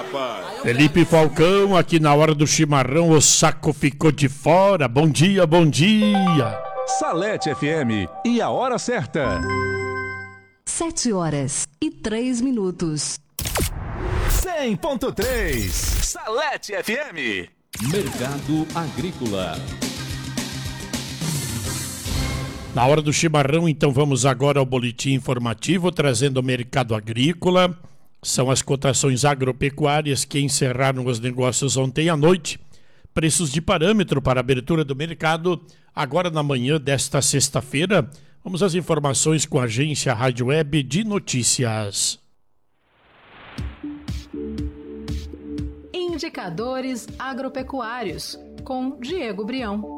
rapaz. Felipe Falcão, aqui na hora do chimarrão, o saco ficou de fora. Bom dia, bom dia. Salete FM e a hora certa. 7h03. 100.3 Salete FM. Mercado Agrícola. Na hora do chimarrão, então vamos agora ao boletim informativo, trazendo o mercado agrícola. São as cotações agropecuárias que encerraram os negócios ontem à noite. Preços de parâmetro para a abertura do mercado, agora na manhã desta sexta-feira. Vamos às informações com a agência Rádio Web de Notícias. Indicadores agropecuários, com Diego Brião.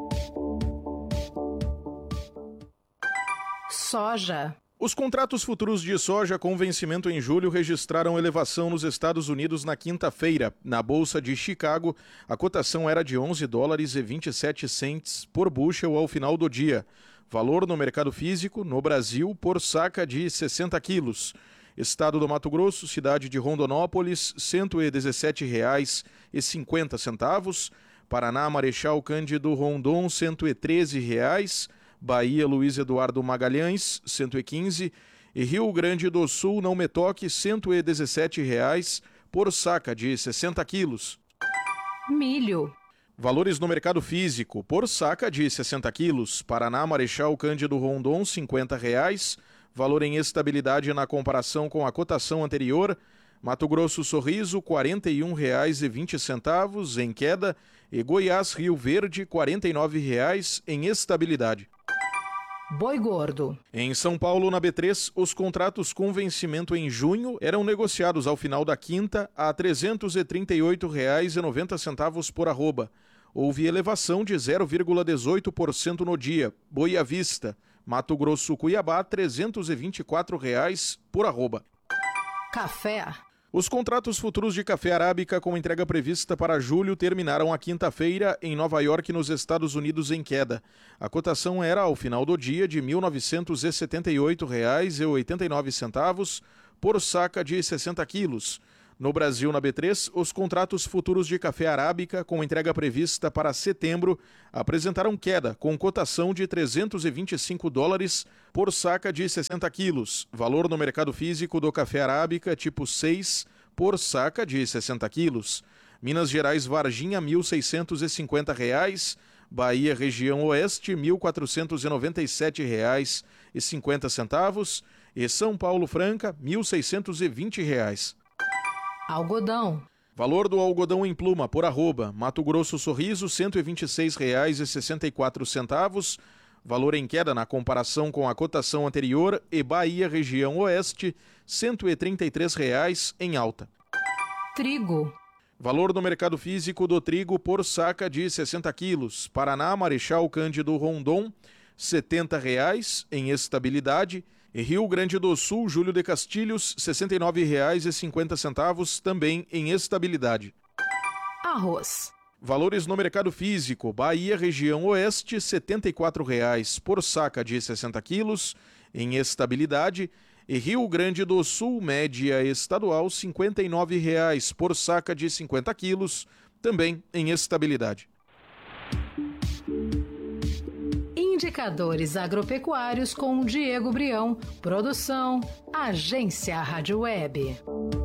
Soja. Os contratos futuros de soja com vencimento em julho registraram elevação nos Estados Unidos na quinta-feira. Na Bolsa de Chicago, a cotação era de $11,27 por bushel ao final do dia. Valor no mercado físico, no Brasil, por saca de 60 quilos. Estado do Mato Grosso, cidade de Rondonópolis, R$ 117,50. Paraná, Marechal Cândido Rondon, R$ 113,00. Bahia, Luiz Eduardo Magalhães, R$ 115. E Rio Grande do Sul, Não Me Toque, R$ 117,00 por saca de 60 quilos. Milho. Valores no mercado físico, por saca de 60 quilos. Paraná, Marechal Cândido Rondon, R$ 50,00. Valor em estabilidade na comparação com a cotação anterior. Mato Grosso Sorriso, R$ 41,20 em queda. E Goiás, Rio Verde, R$ 49,00 em estabilidade. Boi gordo. Em São Paulo, na B3, os contratos com vencimento em junho eram negociados ao final da quinta a R$ 338,90 por arroba. Houve elevação de 0,18% no dia. Boi à vista. Mato Grosso, Cuiabá, R$ 324,00 por arroba. Café. Os contratos futuros de café arábica com entrega prevista para julho terminaram a quinta-feira em Nova York, nos Estados Unidos, em queda. A cotação era, ao final do dia, de R$ 1.978,89 por saca de 60 quilos. No Brasil, na B3, os contratos futuros de café arábica com entrega prevista para setembro apresentaram queda, com cotação de $325 por saca de 60 quilos. Valor no mercado físico do café arábica tipo 6 por saca de 60 quilos. Minas Gerais, Varginha, R$ 1.650. Bahia, região oeste, R$ 1.497,50. E São Paulo, Franca, R$ 1.620. Algodão. Valor do algodão em pluma por arroba. Mato Grosso Sorriso, R$ 126,64. Valor em queda na comparação com a cotação anterior. E Bahia, região oeste, R$ 133,00 em alta. Trigo. Valor no mercado físico do trigo por saca de 60 quilos. Paraná, Marechal Cândido Rondon, R$ 70,00 em estabilidade. E Rio Grande do Sul, Júlio de Castilhos, R$ 69,50 também em estabilidade. Arroz. Valores no mercado físico. Bahia, região oeste, R$ 74,00 por saca de 60 quilos em estabilidade. E Rio Grande do Sul, média estadual, R$ 59,00 por saca de 50 quilos, também em estabilidade. Indicadores agropecuários com Diego Brião. Produção, Agência Rádio Web.